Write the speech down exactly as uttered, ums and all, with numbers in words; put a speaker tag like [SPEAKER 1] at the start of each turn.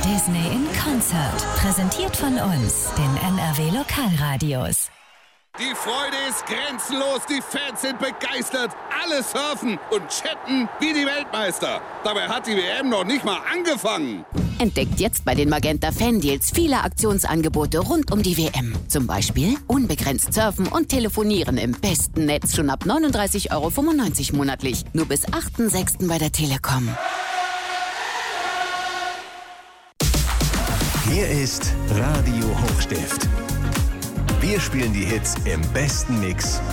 [SPEAKER 1] Disney in Concert. Präsentiert von uns, den N R W Lokalradios.
[SPEAKER 2] Die Freude ist grenzenlos, die Fans sind begeistert, alle surfen und chatten wie die Weltmeister. Dabei hat die W M noch nicht mal angefangen.
[SPEAKER 3] Entdeckt jetzt bei den Magenta Fan-Deals viele Aktionsangebote rund um die W M. Zum Beispiel unbegrenzt surfen und telefonieren im besten Netz schon ab neununddreißig Euro fünfundneunzig monatlich. Nur bis achten sechsten bei der Telekom.
[SPEAKER 4] Hier ist Radio Hochstift. Wir spielen die Hits im besten Mix